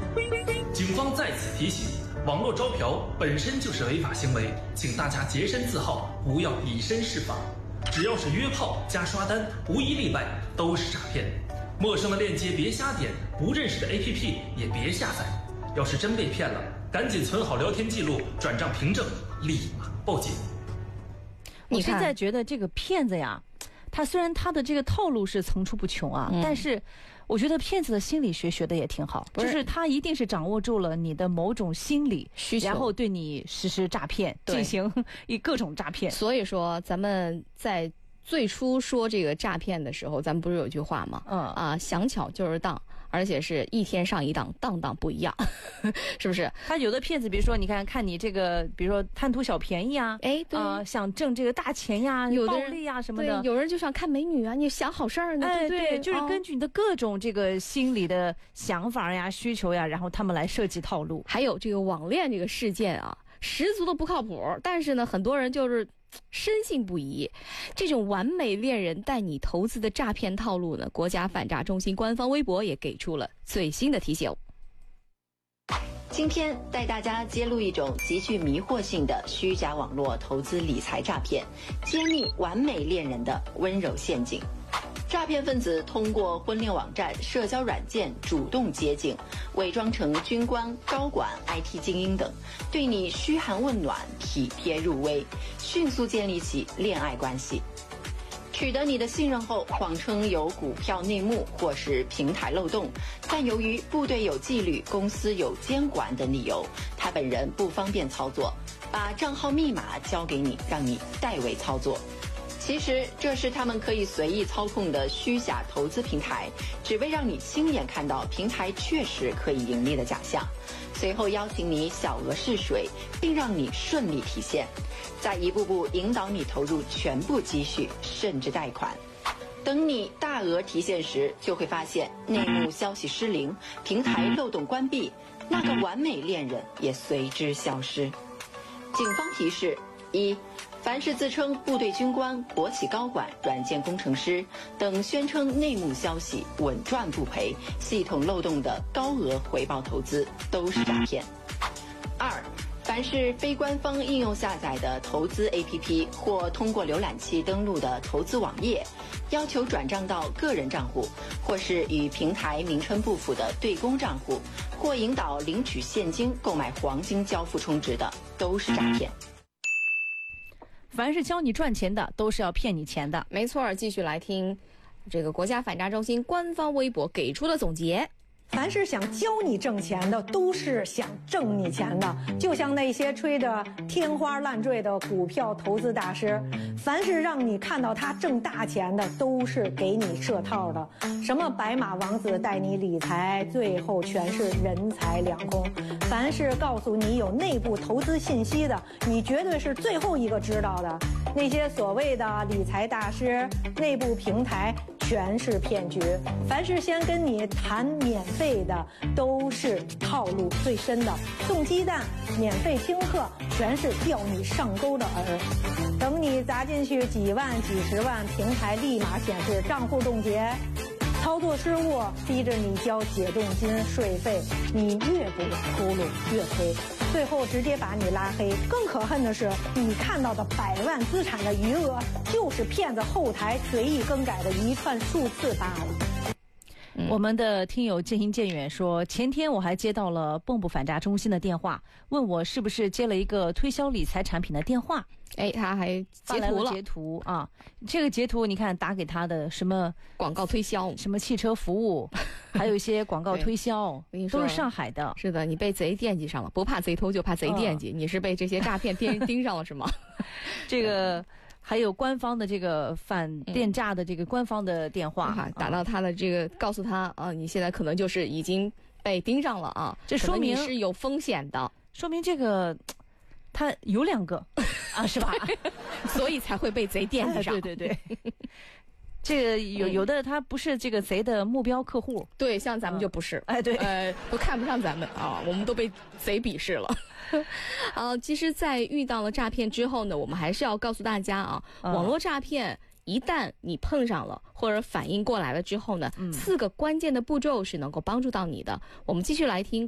警方在此提醒，网络招嫖本身就是违法行为，请大家洁身自好，不要以身试法。只要是约炮加刷单，无一例外都是诈骗。陌生的链接别瞎点，不认识的 APP 也别下载。要是真被骗了，赶紧存好聊天记录，转账凭证，立马报警。 我现在觉得这个骗子呀，他虽然他的这个套路是层出不穷啊，但是我觉得骗子的心理学学的也挺好，就是他一定是掌握住了你的某种心理需求，然后对你实施诈骗，进行各种诈骗。 所以说咱们在最初说这个诈骗的时候，咱们不是有句话吗？想巧就是当，而且是一天上一当，当当不一样，是不是？ 他有的骗子，比如说你看你这个，比如说贪图小便宜啊， 对， 想挣这个大钱呀， 有的暴利啊什么的， 有人就想看美女啊，你想好事儿呢， 对，就是根据你的各种这个心理的想法呀、需求呀，然后他们来设计套路。 还有这个网恋这个事件啊，十足的不靠谱，但是呢，很多人就是深信不疑。这种完美恋人带你投资的诈骗套路呢，国家反诈中心官方微博也给出了最新的提醒。 今天带大家揭露一种极具迷惑性的虚假网络投资理财诈骗，揭秘完美恋人的温柔陷阱。诈骗分子通过婚恋网站、社交软件主动接近，伪装成军官、高管、IT 精英等，对你嘘寒问暖、体贴入微，迅速建立起恋爱关系。取得你的信任后，谎称有股票内幕或是平台漏洞，但由于部队有纪律、公司有监管等理由，他本人不方便操作，把账号密码交给你，让你代为操作。其实这是他们可以随意操控的虚假投资平台，只为让你亲眼看到平台确实可以盈利的假象，随后邀请你小额试水，并让你顺利提现，再一步步引导你投入全部积蓄，甚至贷款。等你大额提现时，就会发现内幕消息失灵，平台漏洞关闭，那个完美恋人也随之消失。警方提示：一、凡是自称部队军官、国企高管、软件工程师等宣称内幕消息、稳赚不赔、系统漏洞的高额回报投资都是诈骗。二、凡是非官方应用下载的投资 APP 或通过浏览器登录的投资网页，要求转账到个人账户，或是与平台名称不符的对公账户，或引导领取现金、购买黄金交付充值的，都是诈骗。 凡是教你赚钱的，都是要骗你钱的。 没错，继续来听这个国家反诈中心官方微博给出的总结。 凡是想教你挣钱的，都是想挣你钱的。就像那些吹得天花乱坠的股票投资大师，凡是让你看到他挣大钱的，都是给你设套的。什么白马王子带你理财，最后全是人财两空。凡是告诉你有内部投资信息的，你绝对是最后一个知道的。那些所谓的理财大师、内部平台，全是骗局。凡是先跟你谈免费的，都是套路最深的。送鸡蛋、免费听课，全是钓你上钩的饵。等你砸进去几万、几十万，平台立马显示账户冻结。操作失误，逼着你交解冻金、税费，你越补窟窿越亏，最后直接把你拉黑。更可恨的是，你看到的100万资产的余额，就是骗子后台随意更改的一串数字罢了。 我们的听友渐行渐远说，前天我还接到了蚌埠反诈中心的电话，问我是不是接了一个推销理财产品的电话。 他还截图了， 截图啊！这个截图你看打给他的什么广告推销， 什么汽车服务，还有一些广告推销，都是上海的。 是的，你被贼惦记上了，不怕贼偷就怕贼惦记。你是被这些诈骗盯上了是吗？ 这个。还有官方的这个反电诈的这个官方的电话， 打到他的这个，告诉他啊，你现在可能就是已经被盯上了啊， 这说明是有风险的， 说明这个他有2个啊，是吧？ 所以才会被贼惦记上。 对对对。这个有的他不是这个贼的目标客户， 对，像咱们就不是， 对， 都看不上咱们啊，我们都被贼鄙视了。其实在遇到了诈骗之后呢，我们还是要告诉大家啊，网络诈骗一旦你碰上了或者反应过来了之后呢，4个关键的步骤是能够帮助到你的。我们继续来听